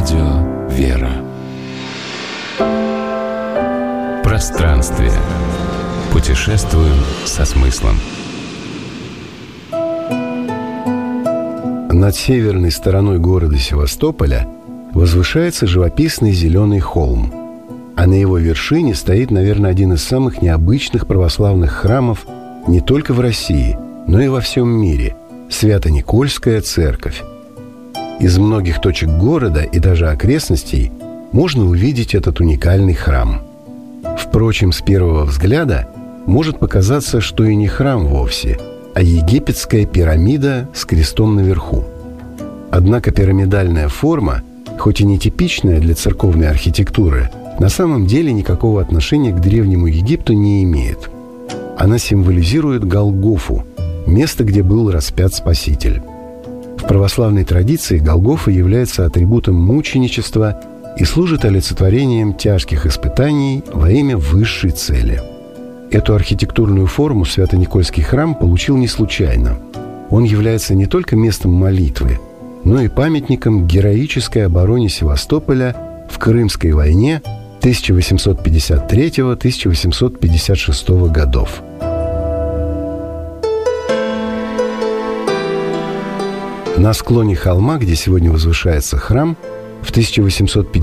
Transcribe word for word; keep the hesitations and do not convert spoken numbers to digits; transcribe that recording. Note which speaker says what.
Speaker 1: Радио «Вера». Пространствие. Путешествуем со смыслом.
Speaker 2: Над северной стороной города Севастополя возвышается живописный зеленый холм, а на его вершине стоит, наверное, один из самых необычных православных храмов не только в России, но и во всем мире – Свято-Никольская церковь. Из многих точек города и даже окрестностей можно увидеть этот уникальный храм. Впрочем, с первого взгляда может показаться, что и не храм вовсе, а египетская пирамида с крестом наверху. Однако пирамидальная форма, хоть и нетипичная для церковной архитектуры, на самом деле никакого отношения к Древнему Египту не имеет. Она символизирует Голгофу, место, где был распят Спаситель. В православной традиции Голгофа является атрибутом мученичества и служит олицетворением тяжких испытаний во имя высшей цели. Эту архитектурную форму Свято-Никольский храм получил не случайно. Он является не только местом молитвы, но и памятником героической обороне Севастополя в Крымской войне тысяча восемьсот пятьдесят третьего — тысяча восемьсот пятьдесят шестого годов. На склоне холма, где сегодня возвышается храм, в тысяча восемьсот